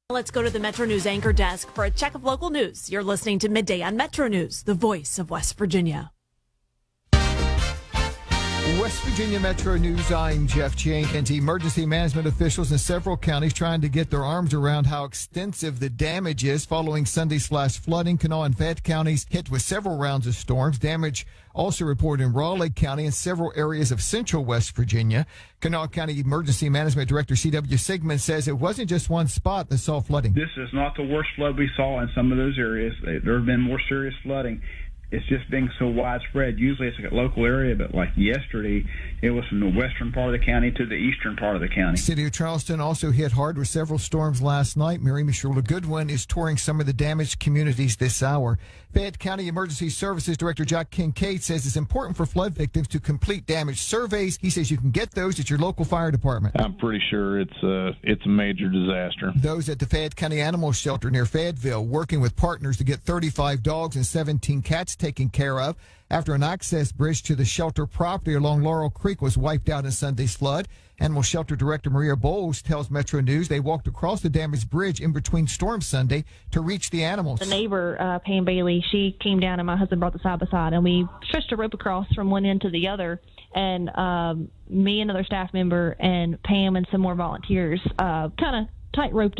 Let's go to the Metro News anchor desk for a check of local news. You're listening to Midday on Metro News, the voice of West Virginia. West Virginia Metro News, I'm Jeff Jenkins. Emergency management officials in several counties trying to get their arms around how extensive the damage is following Sunday's flash flooding. Kanawha and Fayette counties hit with several rounds of storms. Damage also reported in Raleigh County and several areas of central West Virginia. Kanawha County Emergency Management Director C.W. Sigmund says it wasn't just one spot that saw flooding. This is not the worst flood we saw in some of those areas. There have been more serious flooding. It's just being so widespread. Usually it's a local area, but like yesterday, it was from the western part of the county to the eastern part of the county. City of Charleston also hit hard with several storms last night. Mary Michelle Goodwin is touring some of the damaged communities this hour. Fayette County Emergency Services Director Jack Kincaid says it's important for flood victims to complete damage surveys. He says you can get those at your local fire department. I'm pretty sure it's a major disaster. Those at the Fayette County Animal Shelter near Fayetteville working with partners to get 35 dogs and 17 cats taken care of after an access bridge to the shelter property along Laurel Creek was wiped out in Sunday's flood. Animal Shelter Director Maria Bowles tells Metro News they walked across the damaged bridge in between storms Sunday to reach the animals. The neighbor, Pam Bailey, she came down and my husband brought the side-by-side, and we stretched a rope across from one end to the other, and me, another staff member, and Pam and some more volunteers kind of tight-roped